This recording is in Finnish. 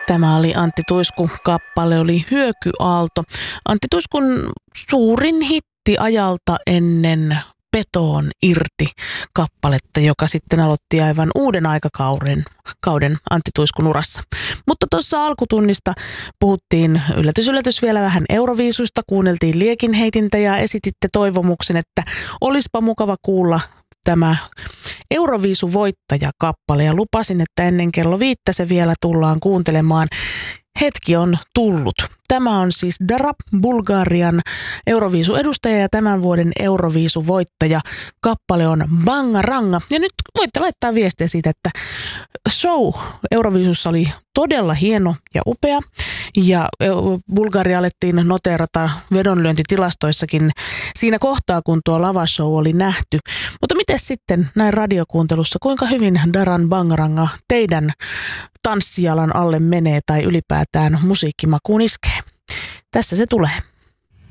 Tämä oli Antti Tuiskun kappale, oli Hyökyaalto. Antti Tuiskun suurin hitti ajalta ennen Petoon irti kappaletta, joka sitten aloitti aivan uuden aikakauden Antti Tuiskun urassa. Mutta tuossa alkutunnista puhuttiin yllätys vielä vähän Euroviisuista, kuunneltiin liekinheitintä ja esititte toivomuksen, että olispa mukava kuulla tämä Euroviisuvoittaja-kappale ja lupasin, että ennen kello 5 se vielä tullaan kuuntelemaan. Hetki on tullut. Tämä on siis Dara, Bulgarian Euroviisu-edustaja ja tämän vuoden Euroviisu-voittaja. Kappale on Bangaranga. Ja nyt voitte laittaa viestiä siitä, että show Euroviisussa oli todella hieno ja upea. Ja Bulgaria alettiin noteerata vedonlyöntitilastoissakin siinä kohtaa, kun tuo lavashow oli nähty. Mutta miten sitten näin radiokuuntelussa, kuinka hyvin Daran Bangaranga teidän tanssijalan alle menee tai ylipäätään musiikkimakuun iskee? Tässä se tulee.